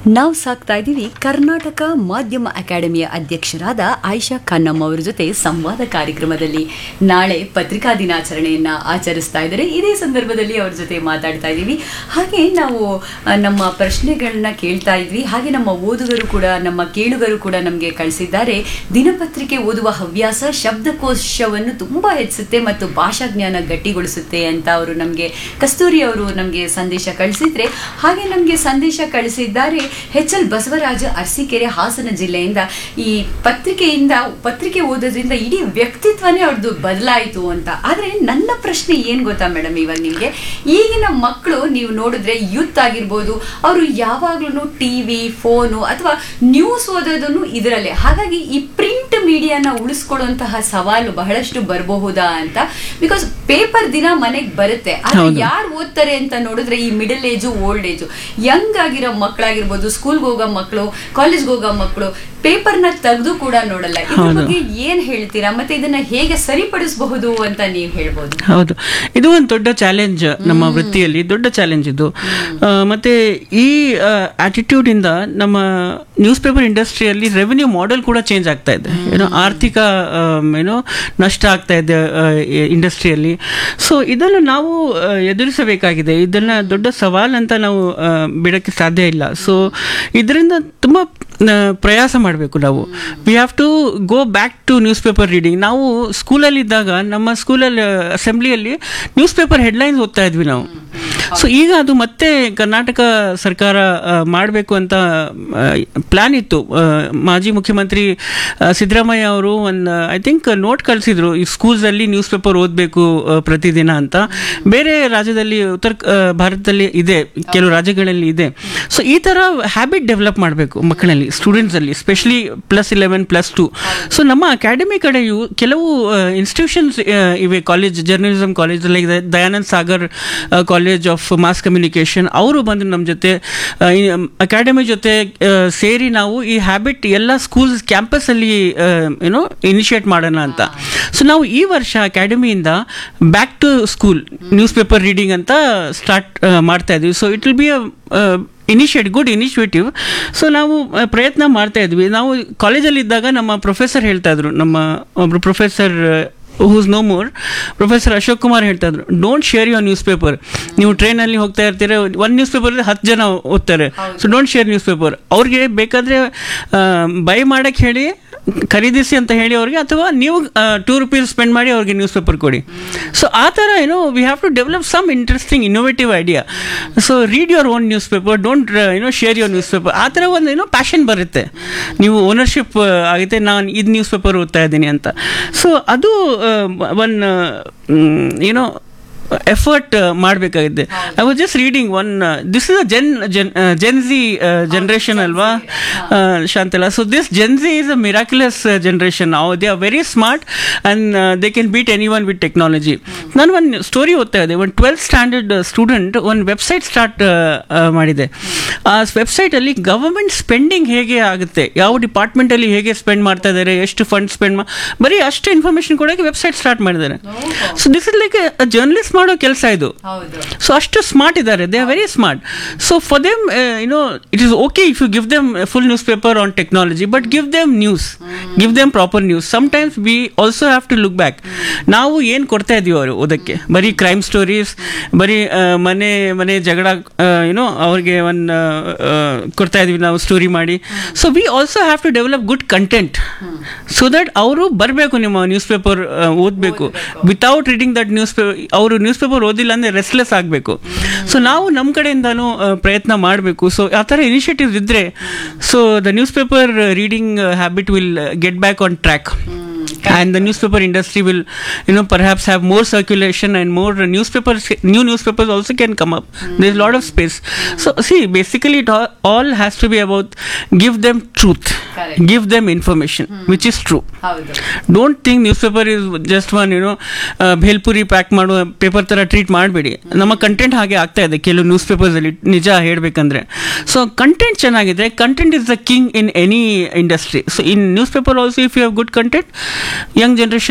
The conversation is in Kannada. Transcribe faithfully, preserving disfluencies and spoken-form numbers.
ನಾವು ಸಾಕ್ತಾ ಇದ್ದೀವಿ ಕರ್ನಾಟಕ ಮಾಧ್ಯಮ ಅಕಾಡೆಮಿಯ ಅಧ್ಯಕ್ಷರಾದ ಆಯಿಷಾ ಖಾನಮ್ ಅವರ ಜೊತೆ ಸಂವಾದ ಕಾರ್ಯಕ್ರಮದಲ್ಲಿ. ನಾಳೆ ಪತ್ರಿಕಾ ದಿನಾಚರಣೆಯನ್ನ ಆಚರಿಸ್ತಾ ಇದ್ದಾರೆ. ಇದೇ ಸಂದರ್ಭದಲ್ಲಿ ಅವ್ರ ಜೊತೆ ಮಾತಾಡ್ತಾ ಇದ್ದೀವಿ. ಹಾಗೆ ನಾವು ನಮ್ಮ ಪ್ರಶ್ನೆಗಳನ್ನ ಕೇಳ್ತಾ ಇದ್ವಿ. ಹಾಗೆ ನಮ್ಮ ಓದುಗರು ಕೂಡ, ನಮ್ಮ ಕೇಳುಗರು ಕೂಡ ನಮಗೆ ಕಳಿಸಿದ್ದಾರೆ. ದಿನಪತ್ರಿಕೆ ಓದುವ ಹವ್ಯಾಸ ಶಬ್ದಕೋಶವನ್ನು ತುಂಬಾ ಹೆಚ್ಚಿಸುತ್ತೆ ಮತ್ತು ಭಾಷಾ ಜ್ಞಾನ ಗಟ್ಟಿಗೊಳಿಸುತ್ತೆ ಅಂತ ಅವರು ನಮಗೆ, ಕಸ್ತೂರಿ ಅವರು ನಮಗೆ ಸಂದೇಶ ಕಳಿಸಿದ್ರೆ, ಹಾಗೆ ನಮಗೆ ಸಂದೇಶ ಕಳಿಸಿದ್ದಾರೆ ಎಚ್ ಎಲ್ ಬಸವರಾಜ ಅರಸೀಕೆರೆ ಹಾಸನ ಜಿಲ್ಲೆಯಿಂದ. ಈ ಪತ್ರಿಕೆಯಿಂದ ಪತ್ರಿಕೆ ಓದೋದ್ರಿಂದ ಇಡೀ ವ್ಯಕ್ತಿತ್ವನೇ ಅವ್ರದ್ದು ಬದಲಾಯಿತು ಅಂತ. ಆದ್ರೆ ನನ್ನ ಪ್ರಶ್ನೆ ಏನ್ ಗೊತ್ತಾ ಮೇಡಮ್, ಇವಾಗ ನಿಮ್ಗೆ ಈಗಿನ ಮಕ್ಕಳು ನೀವು ನೋಡಿದ್ರೆ ಯೂತ್ ಆಗಿರ್ಬೋದು, ಅವರು ಯಾವಾಗ್ಲೂ ಟಿವಿ, ಫೋನು ಅಥವಾ ನ್ಯೂಸ್ ಓದೋದನ್ನು ಇದರಲ್ಲೇ. ಹಾಗಾಗಿ ಈ ಪ್ರಿಂಟ್ ಮೀಡಿಯಾನ ಉಳಿಸ್ಕೊಳ್ಳುವಂತಹ ಸವಾಲು ಬಹಳಷ್ಟು ಬರಬಹುದಾ ಅಂತ. ಬಿಕಾಸ್ ಪೇಪರ್ ದಿನ ಮನೆಗೆ ಬರುತ್ತೆ, ಆದ್ರೆ ಯಾರು ಓದ್ತಾರೆ ಅಂತ ನೋಡಿದ್ರೆ ಈ middle age, old age, Young ಆಗಿರೋ ಮಕ್ಕಳಾಗಿರ್ಬೋದು, ಸ್ಕೂಲ್ಗೆ ಹೋಗೋ ಮಕ್ಕಳು, ಕಾಲೇಜ್ಗೆ ಹೋಗೋ ಮಕ್ಕಳು ಪೇಪರ್ನ ತೆಗೆದು ಕೂಡ ನೋಡಲ್ಲ. ಇದ್ರ ಬಗ್ಗೆ ಏನ್ ಹೇಳ್ತೀರಾ, ಮತ್ತೆ ಇದನ್ನ ಹೇಗೆ ಸರಿಪಡಿಸಬಹುದು ಅಂತ ನೀವು ಹೇಳ್ಬೋದು? ಹೌದು, ಇದು ಒಂದು ದೊಡ್ಡ ಚಾಲೆಂಜ್ ನಮ್ಮ ವೃತ್ತಿಯಲ್ಲಿ, ದೊಡ್ಡ ಚಾಲೆಂಜ್ ಇದು. ಮತ್ತೆ ಈ ಆಟಿಟ್ಯೂಡ್ ಇಂದ ನಮ್ಮ ನ್ಯೂಸ್ ಪೇಪರ್ ಇಂಡಸ್ಟ್ರಿಯಲ್ಲಿ ರೆವೆನ್ಯೂ ಮಾಡೆಲ್ ಕೂಡ ಚೇಂಜ್ ಆಗ್ತಾ ಇದೆ. ಏನೋ ಆರ್ಥಿಕ ಏನೋ ನಷ್ಟ ಆಗ್ತಾ ಇದೆ ಇಂಡಸ್ಟ್ರಿಯಲ್ಲಿ. ಸೊ ಇದನ್ನು ನಾವು ಎದುರಿಸಬೇಕಾಗಿದೆ. ಇದನ್ನ ದೊಡ್ಡ ಸವಾಲ್ ಅಂತ ನಾವು ಬಿಡಕ್ಕೆ ಸಾಧ್ಯ ಇಲ್ಲ. ಸೊ ಇದರಿಂದ ತುಂಬ ಪ್ರಯಾಸ ಮಾಡಬೇಕು ನಾವು. We have to go back two news paper reading. ನಾವು ಸ್ಕೂಲಲ್ಲಿ ಇದ್ದಾಗ ನಮ್ಮ ಸ್ಕೂಲಲ್ಲಿ ಅಸೆಂಬ್ಲಿಯಲ್ಲಿ ನ್ಯೂಸ್ ಪೇಪರ್ ಹೆಡ್ಲೈನ್ಸ್ ಓದ್ತಾ ಇದ್ವಿ ನಾವು. ಸೊ ಈಗ ಅದು ಮತ್ತೆ ಕರ್ನಾಟಕ ಸರ್ಕಾರ ಮಾಡಬೇಕು ಅಂತ ಪ್ಲಾನ್ ಇತ್ತು. ಮಾಜಿ ಮುಖ್ಯಮಂತ್ರಿ ಸಿದ್ದರಾಮಯ್ಯ ಅವರು ಒಂದು ಐ ಥಿಂಕ್ ನೋಟ್ ಕಳಿಸಿದ್ರು, ಈ ಸ್ಕೂಲ್ಸಲ್ಲಿ ನ್ಯೂಸ್ ಪೇಪರ್ ಓದಬೇಕು ಪ್ರತಿದಿನ ಅಂತ. ಬೇರೆ ರಾಜ್ಯದಲ್ಲಿ, ಉತ್ತರ ಭಾರತದಲ್ಲಿ ಇದೆ, ಕೆಲವು ರಾಜ್ಯಗಳಲ್ಲಿ ಇದೆ. ಸೊ ಈ ಥರ ಹ್ಯಾಬಿಟ್ ಡೆವಲಪ್ ಮಾಡಬೇಕು ಮಕ್ಕಳಲ್ಲಿ, ಸ್ಟೂಡೆಂಟ್ಸಲ್ಲಿ, specially plus Eleven plus two. So ನಮ್ಮ ಅಕಾಡೆಮಿ ಕಡೆಯೂ ಕೆಲವು ಇನ್ಸ್ಟಿಟ್ಯೂಷನ್ಸ್ ಇವೆ, college, journalism college, like Dayanand Sagar college of mass communication, ಅವರು ಬಂದು ನಮ್ಮ ಜೊತೆ ಅಕಾಡೆಮಿ ಜೊತೆ ಸೇರಿ ನಾವು ಈ ಹ್ಯಾಬಿಟ್ ಎಲ್ಲ ಸ್ಕೂಲ್ಸ್ ಕ್ಯಾಂಪಸ್ಸಲ್ಲಿ ಏನೋ ಇನಿಷಿಯೇಟ್ ಮಾಡೋಣ ಅಂತ. ಸೊ ನಾವು ಈ ವರ್ಷ ಅಕಾಡೆಮಿಯಿಂದ back to school news paper reading ಅಂತ ಸ್ಟಾರ್ಟ್ ಮಾಡ್ತಾ ಇದ್ವಿ. So it will be a initiate good initiative. So ನಾವು ಪ್ರಯತ್ನ ಮಾಡ್ತಾ ಇದ್ವಿ. ನಾವು ಕಾಲೇಜಲ್ಲಿ ಇದ್ದಾಗ ನಮ್ಮ ಪ್ರೊಫೆಸರ್ ಹೇಳ್ತಾ ಇದ್ರು, ನಮ್ಮ ಒಬ್ರು professor whose no more, professor Ashok Kumar ಹೇಳ್ತಾ ಇದ್ರು, don't share your news paper. ನೀವು ಟ್ರೈನಲ್ಲಿ ಹೋಗ್ತಾ ಇರ್ತೀರ, ಒಂದು ನ್ಯೂಸ್ ಪೇಪರ್ ಹತ್ತು ಜನ ಓದ್ತಾರೆ. So don't share news paper. ಅವ್ರಿಗೆ ಬೇಕಾದರೆ ಬೈ ಮಾಡೋಕ್ಕೆ ಹೇಳಿ, ಖರೀದಿಸಿ ಅಂತ ಹೇಳಿ ಅವ್ರಿಗೆ, ಅಥವಾ ನೀವು ಟೂ ರುಪೀಸ್ ಸ್ಪೆಂಡ್ ಮಾಡಿ ಅವ್ರಿಗೆ ನ್ಯೂಸ್ ಪೇಪರ್ ಕೊಡಿ. ಸೊ ಆ ಥರ ಏನೋ we have to develop some interesting innovative idea. So read your own news paper, don't ಏನೋ ಶೇರ್ ಯುವರ್ ನ್ಯೂಸ್ ಪೇಪರ್. ಆ ಥರ ಒಂದು ಏನೋ ಪ್ಯಾಷನ್ ಬರುತ್ತೆ, ನೀವು ಓನರ್ಶಿಪ್ ಆಗುತ್ತೆ, ನಾನು ಇದು ನ್ಯೂಸ್ ಪೇಪರ್ ಓದ್ತಾ ಇದ್ದೀನಿ ಅಂತ. ಸೊ ಅದು ಒನ್ ಏನೋ ಎಫರ್ಟ್ ಮಾಡಬೇಕಾಗಿದೆ. I was just reading one, this is a Zen Zen Zee generation ಅಲ್ವಾ Shantala? So this Zen Zee is a miraculous generation. They are very smart and they can beet any one with technology. ನಾನು ಒಂದು ಸ್ಟೋರಿ ಓದ್ತಾ ಇದ್ದೆ. ಒಂದು ಟ್ವೆಲ್ತ್ ಸ್ಟ್ಯಾಂಡರ್ಡ್ ಸ್ಟೂಡೆಂಟ್ ಒಂದು ವೆಬ್ಸೈಟ್ ಸ್ಟಾರ್ಟ್ ಮಾಡಿದೆ. ಆ ವೆಬ್ಸೈಟಲ್ಲಿ ಗವರ್ಮೆಂಟ್ ಸ್ಪೆಂಡಿಂಗ್ ಹೇಗೆ ಆಗುತ್ತೆ, ಯಾವ ಡಿಪಾರ್ಟ್ಮೆಂಟಲ್ಲಿ ಹೇಗೆ ಸ್ಪೆಂಡ್ ಮಾಡ್ತಾ ಇದ್ದಾರೆ, ಎಷ್ಟು ಫಂಡ್ ಸ್ಪೆಂಡ್ ಮಾ ಬರೀ ಅಷ್ಟು ಇನ್ಫಾರ್ಮೇಷನ್ ಕೊಡೋಕ್ಕೆ ವೆಬ್ಸೈಟ್ ಸ್ಟಾರ್ಟ್ ಮಾಡಿದ್ದಾರೆ. So this is like a journalist ಮಾಡೋ ಕೆಲಸ ಇದು. ಸೊ ಅಷ್ಟು ಸ್ಮಾರ್ಟ್ ಇದ್ದಾರೆ, they are very smart. So for them you know it is okay if you give them full news paper on technology, but give them news, give them proper news. Sometimes we also have to look back. ನಾವು ಏನು ಕೊಡ್ತಾ ಇದೀವಿ ಅವರು ಓದಕ್ಕೆ, ಬರೀ ಕ್ರೈಮ್ ಸ್ಟೋರೀಸ್, ಬರೀ ಮನೆ ಮನೆ ಜಗಳ ಏನೋ ಅವ್ರಿಗೆ ಒಂದು ಕೊಡ್ತಾ ಇದೀವಿ ನಾವು ಸ್ಟೋರಿ ಮಾಡಿ. So we also have to develop good content so that ಅವರು ಬರಬೇಕು, ನಿಮ್ಮ ನ್ಯೂಸ್ ಪೇಪರ್ ಓದಬೇಕು. Without reading that news paper, ಅವರು ನ್ಯೂಸ್ ಪೇಪರ್ ಓದಿಲ್ಲ ಅಂದರೆ ರೆಸ್ಟ್ಲೆಸ್ ಆಗಬೇಕು. ಸೊ ನಾವು ನಮ್ಮ ಕಡೆಯಿಂದನೂ ಪ್ರಯತ್ನ ಮಾಡಬೇಕು. ಸೊ ಆ ಥರ ಇನಿಷಿಯೇಟಿವ್ಸ್ ಇದ್ದರೆ, so the news paper reading habit will get back on track. And the newspaper industry will, you know, perhaps have more circulation and more newspapers, new newspapers also can come up. Mm. There's a lot of space. So see, basically it all, all has to be about give them truth. Correct. Give them information, mm. which is true. Howdu. Don't think newspaper is just one, you know, bhelpuri pack ಮಾಡುವ ಪೇಪರ್ ಥರ ಟ್ರೀಟ್ ಮಾಡಬೇಡಿ. ನಮ್ಮ ಕಂಟೆಂಟ್ ಹಾಗೆ ಆಗ್ತಾ ಇದೆ ಕೆಲವು ನ್ಯೂಸ್ ಪೇಪರ್ಸಲ್ಲಿ, ನಿಜ ಹೇಳಬೇಕಂದ್ರೆ. ಸೊ ಕಂಟೆಂಟ್ ಚೆನ್ನಾಗಿದ್ರೆ, content is the king in any industry. So in news paper also if you have good content, young generation